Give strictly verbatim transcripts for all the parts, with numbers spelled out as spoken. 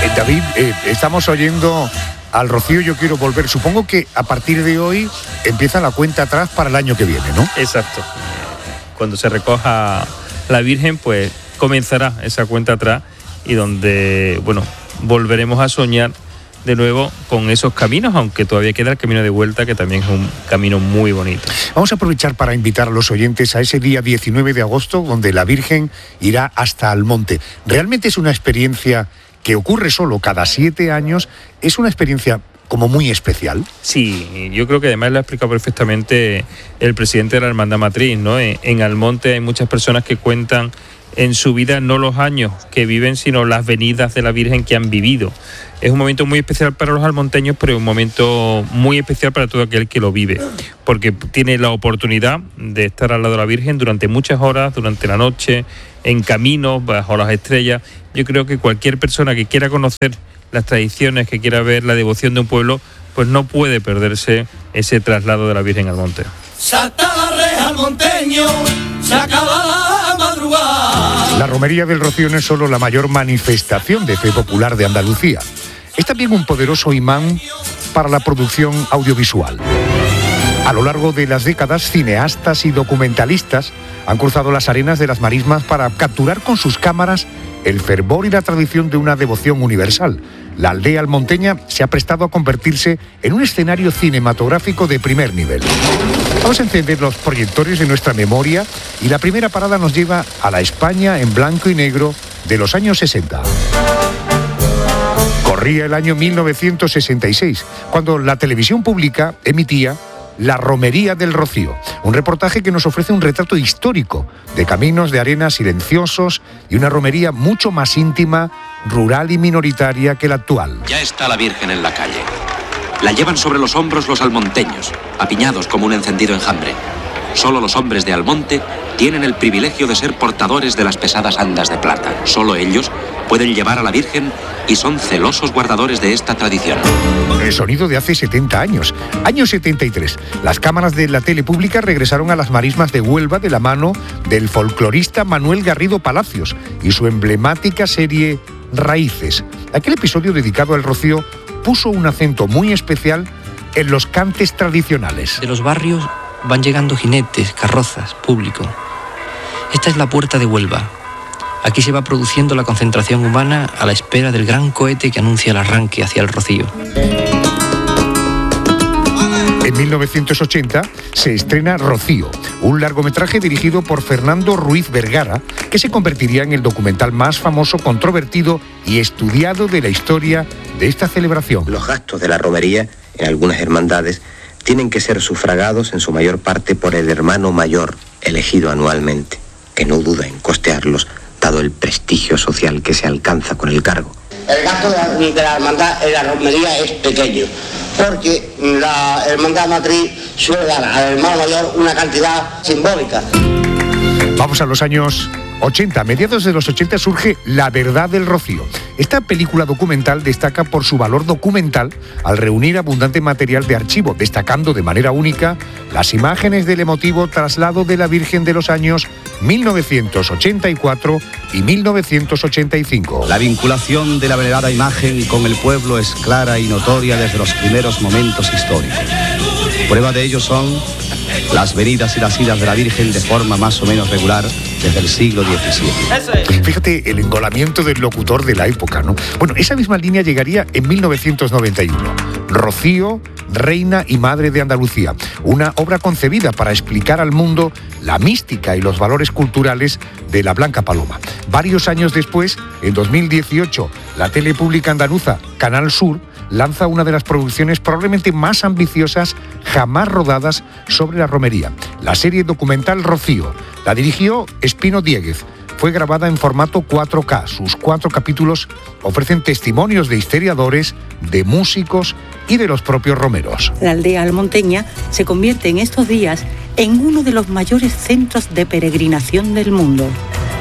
Eh, David, eh, estamos oyendo al Rocío Yo Quiero Volver. Supongo que a partir de hoy empieza la cuenta atrás para el año que viene, ¿no? Exacto. Cuando se recoja la Virgen, pues comenzará esa cuenta atrás y donde, bueno, volveremos a soñar de nuevo con esos caminos, aunque todavía queda el camino de vuelta, que también es un camino muy bonito. Vamos a aprovechar para invitar a los oyentes a ese día diecinueve de agosto, donde la Virgen irá hasta Almonte. Realmente es una experiencia que ocurre solo cada siete años, es una experiencia como muy especial. Sí, yo creo que además lo ha explicado perfectamente el presidente de la Hermandad Matriz, ¿no? En, en Almonte hay muchas personas que cuentan en su vida no los años que viven, sino las venidas de la Virgen que han vivido. Es un momento muy especial para los almonteños, pero es un momento muy especial para todo aquel que lo vive, porque tiene la oportunidad de estar al lado de la Virgen durante muchas horas, durante la noche, en caminos, bajo las estrellas. Yo creo que cualquier persona que quiera conocer las tradiciones, que quiera ver la devoción de un pueblo, pues no puede perderse ese traslado de la Virgen al monte. Salta la reja al monteño, se acaba la madrugada. La romería del Rocío no es solo la mayor manifestación de fe popular de Andalucía, es también un poderoso imán para la producción audiovisual. A lo largo de las décadas, cineastas y documentalistas han cruzado las arenas de las marismas para capturar con sus cámaras el fervor y la tradición de una devoción universal. La aldea almonteña se ha prestado a convertirse en un escenario cinematográfico de primer nivel. Vamos a encender los proyectores de nuestra memoria y la primera parada nos lleva a la España en blanco y negro de los años sesenta. Corría el año mil novecientos sesenta y seis, cuando la televisión pública emitía La Romería del Rocío, un reportaje que nos ofrece un retrato histórico de caminos de arena silenciosos y una romería mucho más íntima, rural y minoritaria que la actual. Ya está la Virgen en la calle. La llevan sobre los hombros los almonteños, apiñados como un encendido enjambre. Solo los hombres de Almonte tienen el privilegio de ser portadores de las pesadas andas de plata. Solo ellos pueden llevar a la Virgen y son celosos guardadores de esta tradición. El sonido de hace setenta años. Año setenta y tres. Las cámaras de la tele pública regresaron a las marismas de Huelva de la mano del folclorista Manuel Garrido Palacios y su emblemática serie Raíces. Aquel episodio dedicado al Rocío puso un acento muy especial en los cantes tradicionales. De los barrios van llegando jinetes, carrozas, público. Esta es la puerta de Huelva. Aquí se va produciendo la concentración humana a la espera del gran cohete que anuncia el arranque hacia el Rocío. En mil novecientos ochenta se estrena Rocío, un largometraje dirigido por Fernando Ruiz Vergara, que se convertiría en el documental más famoso, controvertido y estudiado de la historia de esta celebración. Los gastos de la romería en algunas hermandades tienen que ser sufragados en su mayor parte por el hermano mayor, elegido anualmente, que no duda en costearlos, dado el prestigio social que se alcanza con el cargo. El gasto de la, de la hermandad en la romería es pequeño, porque la hermandad matriz suele dar al hermano mayor una cantidad simbólica. Vamos a los años ochenta. A mediados de los ochenta surge La Verdad del Rocío. Esta película documental destaca por su valor documental al reunir abundante material de archivo, destacando de manera única las imágenes del emotivo traslado de la Virgen de los años mil novecientos ochenta y cuatro y mil novecientos ochenta y cinco. La vinculación de la venerada imagen con el pueblo es clara y notoria desde los primeros momentos históricos. Prueba de ello son las venidas y las idas de la Virgen de forma más o menos regular desde el siglo diecisiete. Fíjate el engolamiento del locutor de la época, ¿no? Bueno, esa misma línea llegaría en mil novecientos noventa y uno. Rocío, Reina y Madre de Andalucía, una obra concebida para explicar al mundo la mística y los valores culturales de la Blanca Paloma. Varios años después, en dos mil dieciocho, la tele pública andaluza, Canal Sur, lanza una de las producciones probablemente más ambiciosas jamás rodadas sobre la romería, la serie documental Rocío. La dirigió Espino Diéguez. Fue grabada en formato cuatro K. Sus cuatro capítulos ofrecen testimonios de historiadores, de músicos y de los propios romeros. La aldea almonteña se convierte en estos días en uno de los mayores centros de peregrinación del mundo.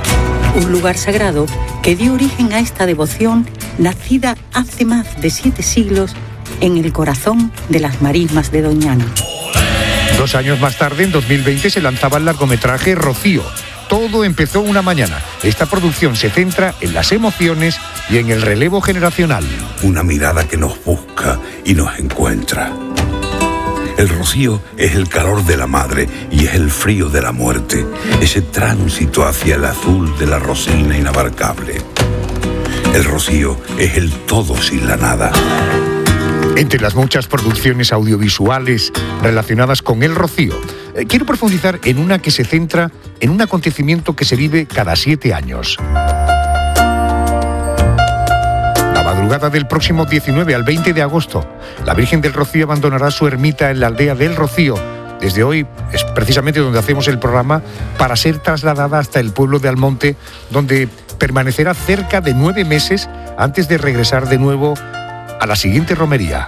Un lugar sagrado que dio origen a esta devoción nacida hace más de siete siglos en el corazón de las marismas de Doñana. Dos años más tarde, en dos mil veinte, se lanzaba el largometraje Rocío, Todo empezó una mañana. Esta producción se centra en las emociones y en el relevo generacional. Una mirada que nos busca y nos encuentra. El rocío es el calor de la madre y es el frío de la muerte. Ese tránsito hacia el azul de la rosina inabarcable. El rocío es el todo sin la nada. Entre las muchas producciones audiovisuales relacionadas con el rocío, eh, quiero profundizar en una que se centra en un acontecimiento que se vive cada siete años. La madrugada del próximo diecinueve al veinte de agosto, la Virgen del Rocío abandonará su ermita en la aldea del Rocío. Desde hoy es precisamente donde hacemos el programa, para ser trasladada hasta el pueblo de Almonte, donde permanecerá cerca de nueve meses antes de regresar de nuevo a la siguiente romería.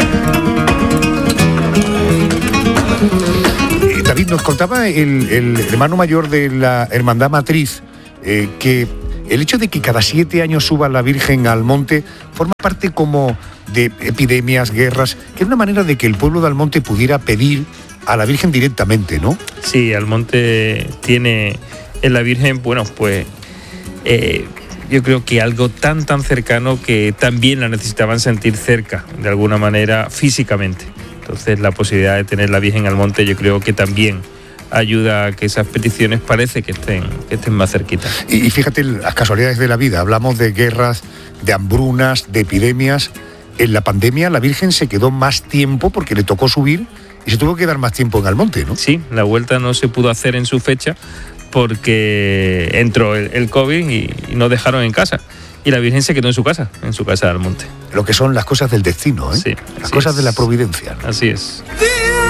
Eh, David, nos contaba el, el hermano mayor de la Hermandad Matriz eh, que el hecho de que cada siete años suba la Virgen al monte forma parte como de epidemias, guerras, que es una manera de que el pueblo de Almonte pudiera pedir a la Virgen directamente, ¿no? Sí, Almonte tiene en la Virgen, bueno, pues eh, yo creo que algo tan tan cercano que también la necesitaban sentir cerca, de alguna manera, físicamente. Entonces la posibilidad de tener la Virgen Almonte yo creo que también ayuda a que esas peticiones parece que estén, que estén más cerquitas. Y, y fíjate las casualidades de la vida, hablamos de guerras, de hambrunas, de epidemias. En la pandemia la Virgen se quedó más tiempo porque le tocó subir y se tuvo que quedar más tiempo en Almonte, ¿no? Sí, la vuelta no se pudo hacer en su fecha porque entró el, el COVID y, y nos dejaron en casa. Y la Virgen se quedó en su casa, en su casa de Almonte. Lo que son las cosas del destino, ¿eh? Sí, las cosas es. de la providencia, ¿no? Así es. ¡Sí!